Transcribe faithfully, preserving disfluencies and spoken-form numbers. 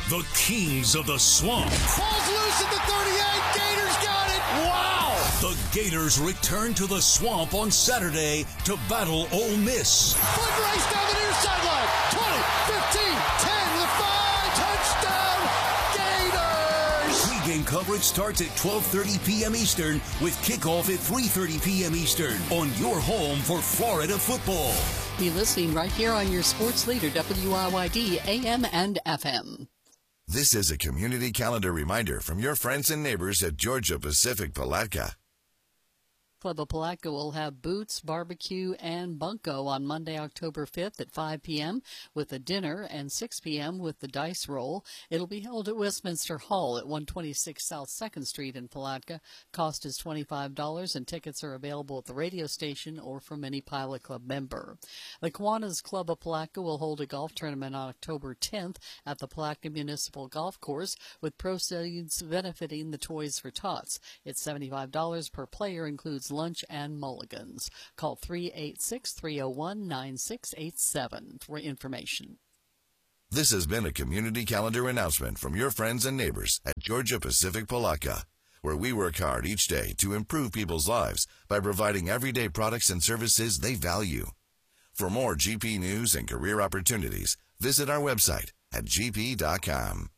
The kings of the swamp. Ball's loose at the thirty-eight. Gators got it. Wow. The Gators return to the swamp on Saturday to battle Ole Miss. Foot race down the near sideline. twenty, fifteen, ten to the five. Touchdown, Gators. Pre-game coverage starts at twelve thirty p.m. Eastern with kickoff at three thirty p.m. Eastern on your home for Florida football. Be listening right here on your sports leader, W I Y D, A M and F M. This is a community calendar reminder from your friends and neighbors at Georgia Pacific Palatka. Club of Palatka will have Boots, Barbecue, and Bunko on Monday, October fifth at five p.m. with a dinner and six p.m. with the dice roll. It'll be held at Westminster Hall at one twenty-six South second Street in Palatka. Cost is twenty-five dollars, and tickets are available at the radio station or from any Pilot Club member. The Kiwanis Club of Palatka will hold a golf tournament on October tenth at the Palatka Municipal Golf Course, with proceeds benefiting the Toys for Tots. It's seventy-five dollars per player, includes lunch and mulligans. Call three eight six, three oh one, nine six eight seven for information. This has been a community calendar announcement from your friends and neighbors at Georgia Pacific Palatka, where we work hard each day to improve people's lives by providing everyday products and services they value. For more G P news and career opportunities, visit our website at g p dot com.